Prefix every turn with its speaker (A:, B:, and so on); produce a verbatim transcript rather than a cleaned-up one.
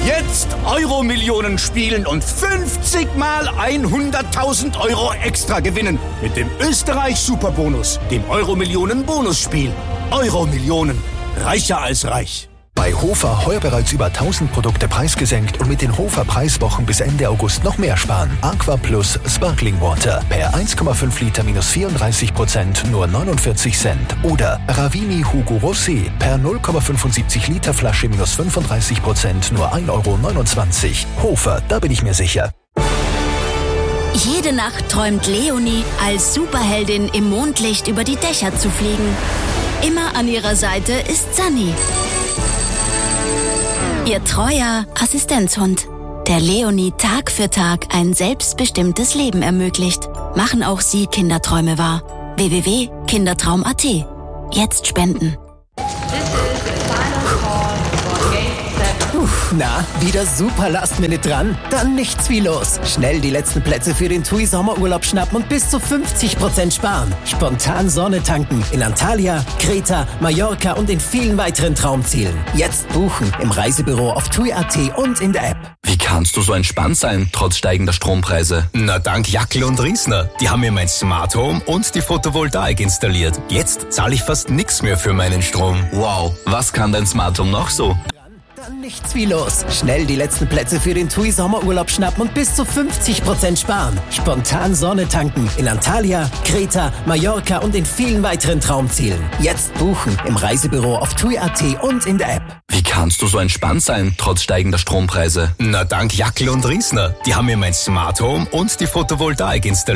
A: Jetzt Euro-Millionen spielen und fünfzig mal hunderttausend Euro extra gewinnen. Mit dem Österreich-Superbonus, dem Euro-Millionen-Bonusspiel. Euro-Millionen. Reicher als reich.
B: Bei Hofer heuer bereits über tausend Produkte preisgesenkt und mit den Hofer Preiswochen bis Ende August noch mehr sparen. Aqua Plus Sparkling Water per eins Komma fünf Liter minus vierunddreißig Prozent nur neunundvierzig Cent. Oder Ravini Hugo Rosé per null Komma fünfundsiebzig Liter Flasche minus fünfunddreißig Prozent nur ein Euro neunundzwanzig. Hofer, da bin ich mir sicher.
C: Jede Nacht träumt Leonie, als Superheldin im Mondlicht über die Dächer zu fliegen. Immer an ihrer Seite ist Sunny, ihr treuer Assistenzhund, der Leonie Tag für Tag ein selbstbestimmtes Leben ermöglicht. Machen auch Sie Kinderträume wahr. w w w punkt kindertraum punkt a t. Jetzt spenden.
D: Na, wieder super Last-Minute dran? Dann nichts wie los. Schnell die letzten Plätze für den TUI Sommerurlaub schnappen und bis zu fünfzig Prozent sparen. Spontan Sonne tanken in Antalya, Kreta, Mallorca und in vielen weiteren Traumzielen. Jetzt buchen im Reisebüro auf tui punkt a t und in der App.
E: Wie kannst du so entspannt sein, trotz steigender Strompreise?
F: Na, dank Jackel und Riesner. Die haben mir mein Smart Home und die Photovoltaik installiert. Jetzt zahle ich fast nichts mehr für meinen Strom.
E: Wow, was kann dein Smart Home noch so?
D: Dann nichts wie los. Schnell die letzten Plätze für den TUI Sommerurlaub schnappen und bis zu fünfzig Prozent sparen. Spontan Sonne tanken in Antalya, Kreta, Mallorca und in vielen weiteren Traumzielen. Jetzt buchen im Reisebüro auf tui punkt a t und in der App.
E: Wie kannst du so entspannt sein, trotz steigender Strompreise?
F: Na, dank Jackel und Riesner. Die haben mir mein Smart Home und die Photovoltaik installiert.